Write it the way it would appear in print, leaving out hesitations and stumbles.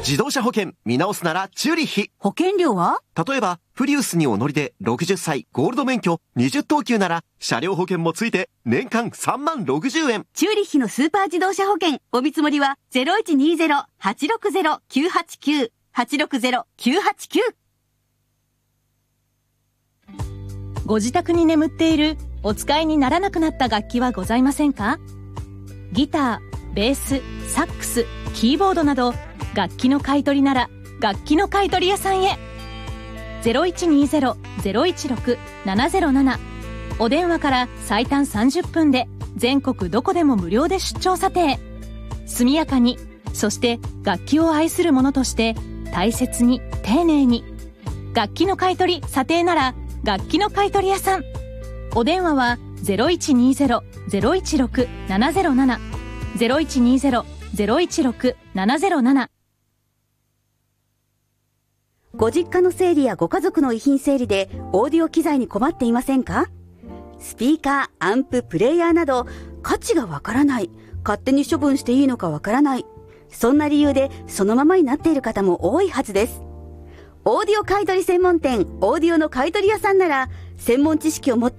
自動車保険見直すならチューリッヒ。 保険料は？ 例えばプリウスにお乗りで60歳ゴールド免許20等級なら車両保険もついて年間3万60円。 チューリッヒのスーパー自動車保険お見積もりは 0120-860-989 860-989。 ご自宅に眠っているお使いにならなくなった楽器はございませんか？ギター、ベース、サックス、キーボードなど楽器の買い取りなら楽器の買い取り屋さんへ。 0120-016-707 お電話から最短30分で全国どこでも無料で出張査定。速やかに、そして楽器を愛する者として大切に丁寧に。楽器の買い取り査定なら楽器の買い取り屋さん。お電話は 0120-016-707 0120-016-707。 ご実家の整理やご家族の遺品整理でオーディオ機材に困っていませんか？スピーカー、アンプ、プレイヤーなど価値がわからない、勝手に処分していいのかわからない、そんな理由でそのままになっている方も多いはずです。オーディオ買取専門店オーディオの買取屋さんなら専門知識を持った